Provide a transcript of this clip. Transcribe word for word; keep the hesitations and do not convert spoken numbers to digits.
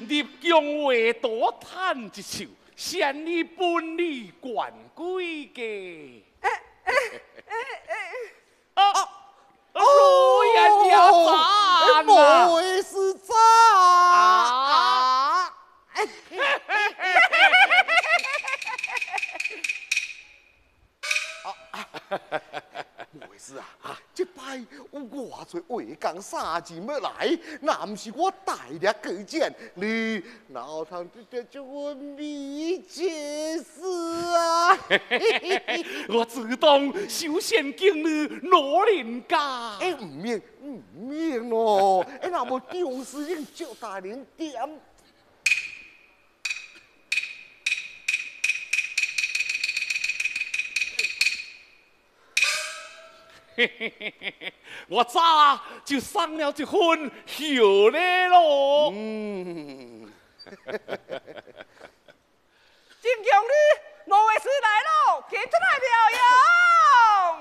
立江话多叹一首，先你本你冠贵嘅。啊！路人也赞呐， 不会是赞啊！ 不会是啊！这摆有偌侪话讲三字要来，那不是我大力举荐你，哪有通这这我秘诀事啊？ 我自动修仙经女老人家。 哎，唔免唔免咯！哎，那么张司令叫大人点。 我早就送了一份hiệu咧咯。 嗯。